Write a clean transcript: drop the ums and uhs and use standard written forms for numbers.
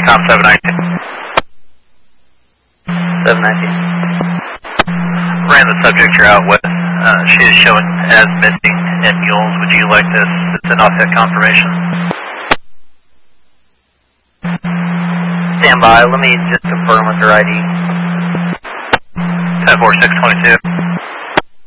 TACOM 719. 719. Ran the subject you're out with. She is showing as missing in mules. Would you like this? It's an offset confirmation. Stand by. Let me just confirm with her ID. 10-4-6-22.